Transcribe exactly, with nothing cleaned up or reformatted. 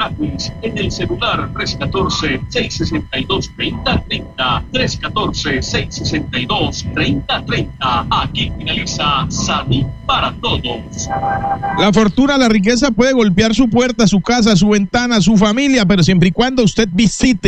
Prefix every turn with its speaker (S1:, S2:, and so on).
S1: gratis en el celular tres uno cuatro, seis seis dos, tres cero tres cero, tres uno cuatro, seis seis dos, tres cero tres cero. Aquí finaliza Sadik para todos.
S2: La fortuna, la riqueza puede golpear su puerta, su casa, su ventana, su familia, pero siempre y cuando usted visite